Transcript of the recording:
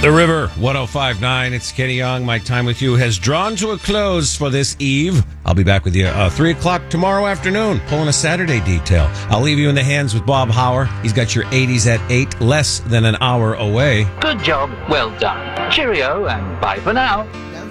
The River, 105.9. It's Kenny Young. My time with you has drawn to a close for this eve. I'll be back with you 3 o'clock tomorrow afternoon, pulling a Saturday detail. I'll leave you in the hands with Bob Hauer. He's got your 80s at 8, less than an hour away. Good job. Well done. Cheerio and bye for now.